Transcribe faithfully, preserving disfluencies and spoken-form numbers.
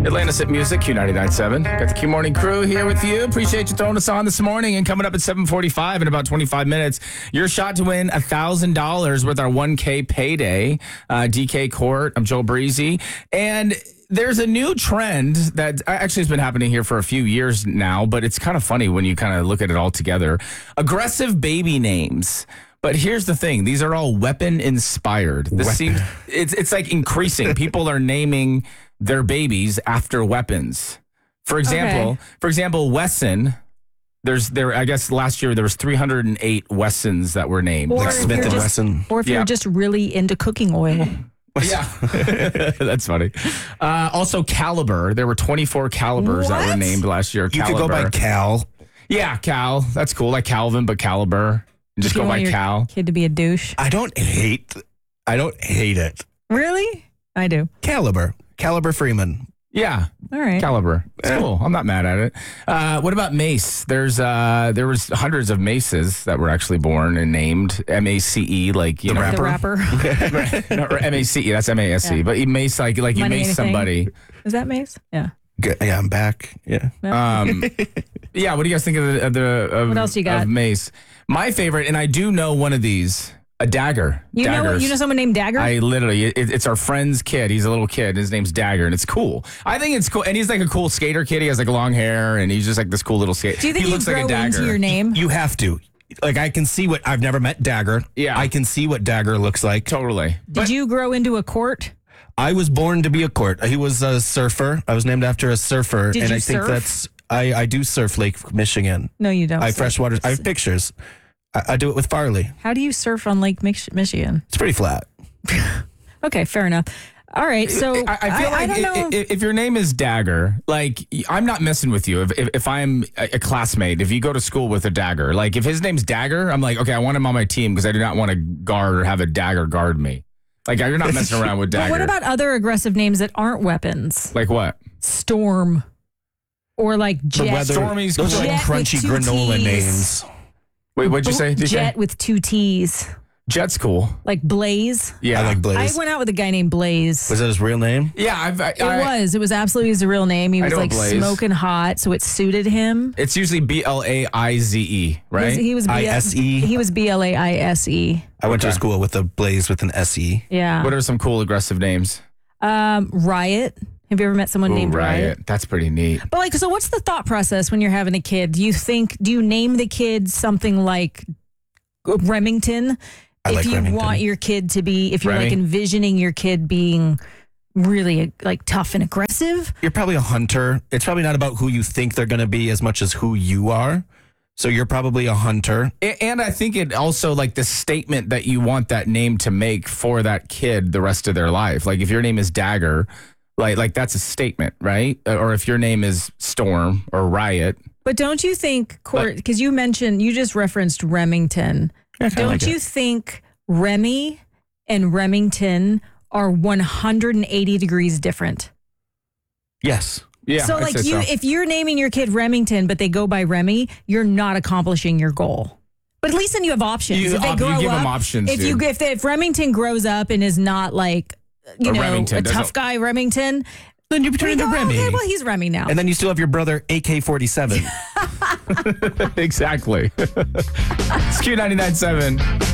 Atlantis at Music, Q ninety-nine point seven. Got the Q Morning Crew here with you. Appreciate you throwing us on this morning. And coming up at seven forty-five in about twenty-five minutes, your shot to win one thousand dollars with our one K payday. Uh, D K Court, I'm Joel Breezy. And there's a new trend that actually has been happening here for a few years now, but it's kind of funny when you kind of look at it all together. Aggressive baby names. But here's the thing. These are all weapon inspired. This Weapon. seems it's it's like increasing. People are naming their babies after weapons. For example, Okay. for example, Wesson, there's there I guess last year there was three hundred eight Wessons that were named. Or Like if Smith you're and just- Wesson. Or if Yeah. you're just really into cooking oil. Yeah. That's funny. Uh, also Caliber. There were twenty-four Calibers that were What? named last year. You could go by Caliber. Cal. Yeah, Cal. That's cool. Like Calvin, but Caliber. Just You go want by your Cal. Kid to be a douche. I don't hate. I don't hate it. Really? I do. Caliber. Caliber Freeman. Yeah. All right. Caliber. It's Yeah. cool. I'm not mad at it. Uh, what about Mace? There's uh, there was hundreds of Maces that were actually born and named M A C E, like you The know, The rapper. no, or M A C E. That's M A S C. Yeah. But you Mace like like you Money mace anything? somebody. Is that Mace? Yeah. Good. Yeah, I'm back. Yeah. Um, yeah. What do you guys think of the of the of, What else you got? of Mace? My favorite, and I do know one of these, a Dagger. You know Daggers. you know someone named Dagger? I literally, it, it's our friend's kid. He's a little kid. His name's Dagger, and it's cool. I think it's cool. And he's like a cool skater kid. He has like long hair, and he's just like this cool little skater. do you think he you looks grow like a dagger. into your name? You have to. Like, I can see what I've never met Dagger. Yeah. I can see what Dagger looks like. Totally. Did you grow into a court? I was born to be a court. He was a surfer. I was named after a surfer. Did and you I think surf? that's, I, I do surf Lake Michigan. No, you don't. I surf. freshwater. I have pictures. I, I do it with Farley. How do you surf on Lake Mich- Michigan? It's pretty flat. Okay, fair enough. All right, so I, I feel like don't know. i- i- if your name is Dagger, like I'm not messing with you. If if, if I'm a, a classmate, if you go to school with a Dagger, like if his name's Dagger, I'm like, okay, I want him on my team because I do not want to guard or have a Dagger guard me. Like you're not messing around with Dagger. But what about other aggressive names that aren't weapons? like what? Storm. Or like The Jet. weather. Stormy's Those are cool. like Jet with crunchy two granola Ts. names. Wait, what'd you say? D K? Jet with two T's. Jet's cool. Like Blaze. Yeah, I like I Blaze. went out with a guy named Blaze. Was that his real name? Yeah, I've, I, It I- was. It was absolutely his real name. He I was know like Blaze. smoking hot, so it suited him. It's usually B L A I Z E, right? He was, he was B- I S E? He was B L A I S E. I went to Okay. a school with a Blaze with an S E. Yeah. What are some cool aggressive names? Um, Riot. Have you ever met someone Ooh, named Riot? Riot. That's pretty neat. But like, so what's the thought process when you're having a kid? Do you think, do you name the kid something like Remington? I if like you Remington. want your kid to be, if you're Remy? like envisioning your kid being really like tough and aggressive. You're probably a hunter. It's probably not about who you think they're going to be as much as who you are. So you're probably a hunter. A- And I think it also like the statement that you want that name to make for that kid the rest of their life. Like if your name is Dagger, like like that's a statement, right? Or if your name is Storm or Riot. But don't you think, Court, because you mentioned, you just referenced Remington. Don't like you it. think Remy and Remington are one hundred eighty degrees different? Yes. Yeah. so I'd like say you, so. if you're naming your kid Remington, but they go by Remy, you're not accomplishing your goal. But at least then you have options. You if they op- you grow give up, 'em options, If you dude. if, they, if Remington grows up and is not like you A know Remington a doesn't- tough guy Remington, Then you turn we into go, Remy. okay, well he's Remy now. And then you still have your brother A K forty-seven. exactly. It's Q ninety-nine point seven.